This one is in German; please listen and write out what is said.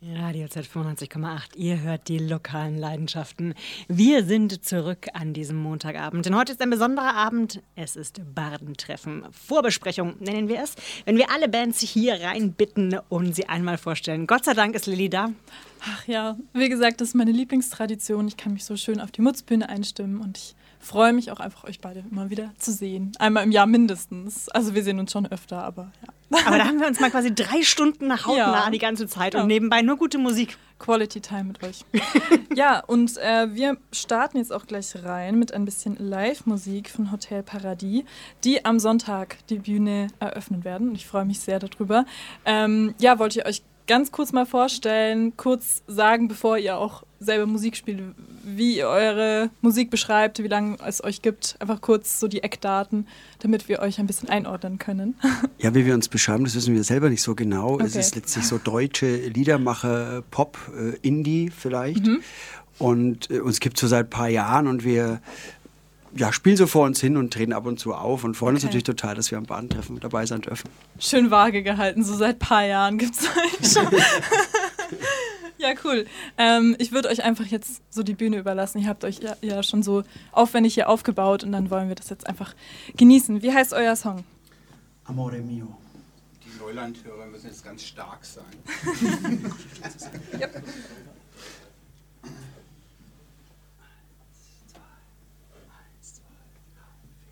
Radio Z95,8, ihr hört die lokalen Leidenschaften. Wir sind zurück an diesem Montagabend, denn heute ist ein besonderer Abend. Es ist Bardentreffen, Vorbesprechung nennen wir es, wenn wir alle Bands hier reinbitten und sie einmal vorstellen. Gott sei Dank ist Lilly da. Ach ja, wie gesagt, das ist meine Lieblingstradition. Ich kann mich so schön auf die Mutzbühne einstimmen und ich freue mich auch einfach, euch beide immer wieder zu sehen. Einmal im Jahr mindestens. Also wir sehen uns schon öfter, aber ja. Aber da haben wir uns mal quasi 3 Stunden hautnah die ganze Zeit und nebenbei nur gute Musik. Quality Time mit euch. Ja, und wir starten jetzt auch gleich rein mit ein bisschen Live-Musik von Hotel Paradis, die am Sonntag die Bühne eröffnen werden. Und ich freue mich sehr darüber. Wollte ich euch ganz kurz mal vorstellen, kurz sagen, bevor ihr auch selber Musik spielt, wie ihr eure Musik beschreibt, wie lange es euch gibt. Einfach kurz so die Eckdaten, damit wir euch ein bisschen einordnen können. Ja, wie wir uns beschreiben, das wissen wir selber nicht so genau. Okay. Es ist letztlich so deutsche Liedermacher, Pop, Indie vielleicht. Und uns gibt es so seit ein paar Jahren und wir spielen so vor uns hin und treten ab und zu auf und freuen uns natürlich total, dass wir am Bardentreffen dabei sein dürfen. Schön vage gehalten, so seit ein paar Jahren gibt es euch schon. Ja, cool. Ich würde euch einfach jetzt so die Bühne überlassen. Ihr habt euch ja schon so aufwendig hier aufgebaut und dann wollen wir das jetzt einfach genießen. Wie heißt euer Song? Amore mio. Die Neulandhörer müssen jetzt ganz stark sein. Yep.